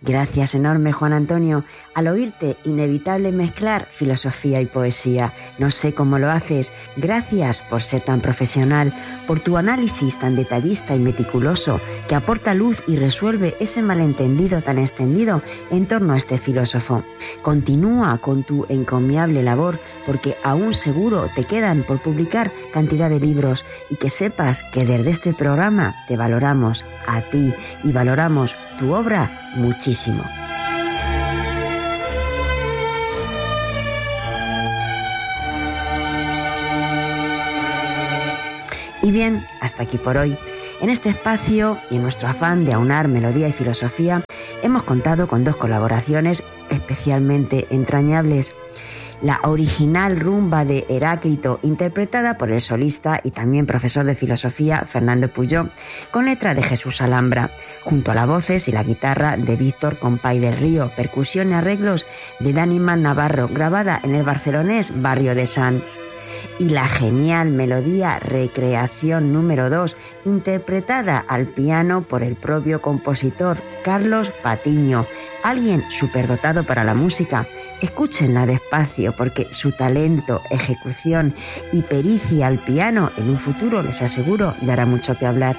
Gracias enorme, Juan Antonio. Al oírte, inevitable mezclar filosofía y poesía. No sé cómo lo haces. Gracias por ser tan profesional, por tu análisis tan detallista y meticuloso, que aporta luz y resuelve ese malentendido tan extendido en torno a este filósofo. Continúa con tu encomiable labor, porque aún seguro te quedan por publicar cantidad de libros, y que sepas que desde este programa te valoramos a ti y valoramos tu obra muchísimo. Y bien, hasta aquí por hoy. En este espacio y en nuestro afán de aunar melodía y filosofía, hemos contado con dos colaboraciones especialmente entrañables. La original rumba de Heráclito, interpretada por el solista y también profesor de filosofía Fernando Puyó, con letra de Jesús Alhambra, junto a las voces y la guitarra de Víctor Compay del Río, percusión y arreglos de Dani Man Navarro, grabada en el barcelonés barrio de Sants. Y la genial melodía Recreación número 2, interpretada al piano por el propio compositor Carlos Patiño, alguien superdotado para la música. Escúchenla despacio, porque su talento, ejecución y pericia al piano en un futuro, les aseguro, dará mucho que hablar.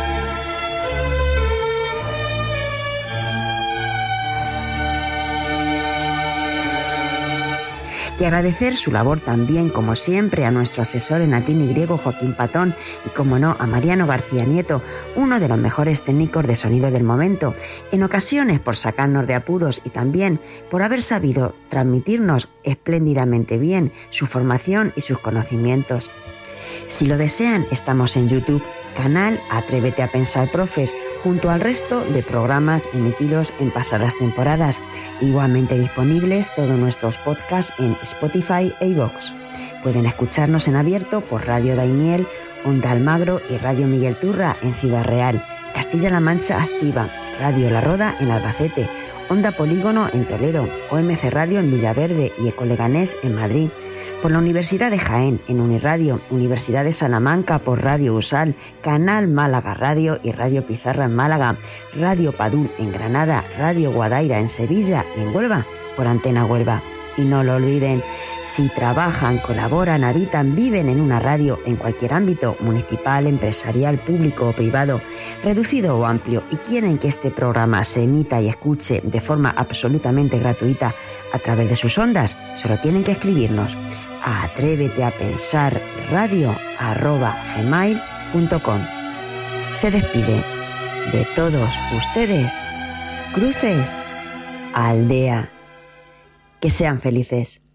Y agradecer su labor también, como siempre, a nuestro asesor en latín y griego Joaquín Patón y, como no, a Mariano García Nieto, uno de los mejores técnicos de sonido del momento, en ocasiones por sacarnos de apuros y también por haber sabido transmitirnos espléndidamente bien su formación y sus conocimientos. Si lo desean, estamos en YouTube, canal Atrévete a Pensar Profes, junto al resto de programas emitidos en pasadas temporadas, igualmente disponibles todos nuestros podcasts en Spotify e iVoox. Pueden escucharnos en abierto por Radio Daimiel, Onda Almagro y Radio Miguel Turra en Ciudad Real, Castilla-La Mancha Activa, Radio La Roda en Albacete, Onda Polígono en Toledo, OMC Radio en Villaverde y Ecoleganés en Madrid, por la Universidad de Jaén en Uniradio, Universidad de Salamanca por Radio Usal, Canal Málaga Radio y Radio Pizarra en Málaga, Radio Padul en Granada, Radio Guadaira en Sevilla y en Huelva por Antena Huelva. Y no lo olviden, si trabajan, colaboran, habitan, viven en una radio en cualquier ámbito, municipal, empresarial, público o privado, reducido o amplio, y quieren que este programa se emita y escuche de forma absolutamente gratuita a través de sus ondas, solo tienen que escribirnos a atréveteapensalradio@gmail.com. Se despide de todos ustedes, Cruces Aldea. Que sean felices.